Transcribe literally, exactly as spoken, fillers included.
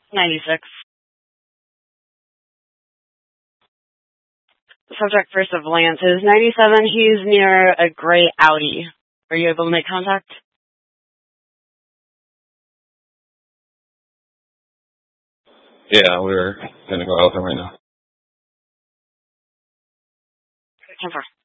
ninety-six. Subject first of Lance is ninety-seven. He's near a gray Audi. Are you able to make contact? Yeah, we're going to go out there right now. ten four.